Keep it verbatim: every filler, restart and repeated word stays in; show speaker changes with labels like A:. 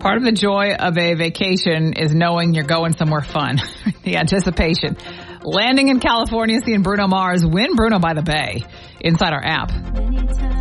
A: Part of the joy of a vacation is knowing you're going somewhere fun. The anticipation. Landing in California, seeing Bruno Mars win Bruno by the Bay inside our app.